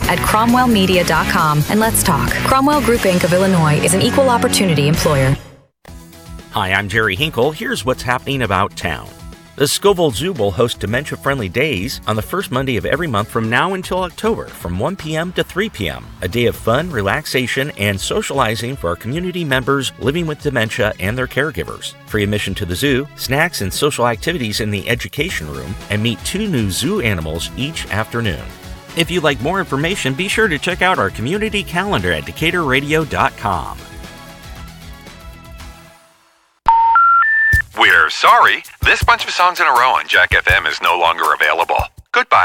at cromwellmedia.com and let's talk. Cromwell Group Inc. of Illinois is an equal opportunity employer. Hi, I'm Jerry Hinkle. Here's what's happening about town. The Scoville Zoo will host dementia-friendly days on the first Monday of every month from now until October from 1 p.m. to 3 p.m. A day of fun, relaxation, and socializing for our community members living with dementia and their caregivers. Free admission to the zoo, snacks and social activities in the education room, and meet 2 new zoo animals each afternoon. If you'd like more information, be sure to check out our community calendar at DecaturRadio.com. We're sorry. This bunch of songs in a row on Jack FM is no longer available. Goodbye.